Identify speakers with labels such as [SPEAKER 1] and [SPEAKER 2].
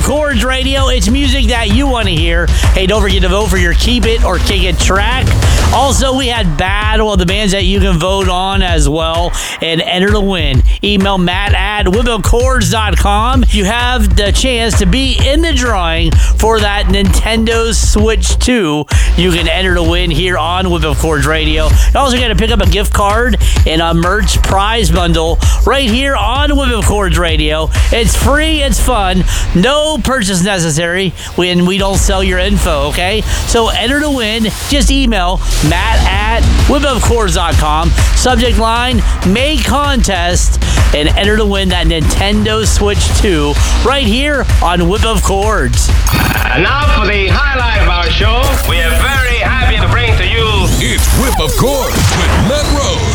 [SPEAKER 1] Chords Radio. It's music that you want to hear. Hey, don't forget to vote for your Keep It or Kick It track. Also, we had Battle of the Bands that you can vote on as well and enter to win. Email matt@whipofchords.com. You have the chance to be in the drawing for that Nintendo Switch 2. You can enter to win here on Whip of Chords Radio. You also got to pick up a gift card and a merch prize bundle right here on Whip of Chords Radio. It's free, it's fun, no purchase necessary when we don't sell your info, okay? So enter to win. Just email matt@whipofchords.com. Subject line, May Contest, and enter to win that Nintendo Switch 2 right here on Whip of Chords.
[SPEAKER 2] And now for the highlight of our show, we are very happy to bring to you...
[SPEAKER 3] It's Whip of Chords with Matt Rose.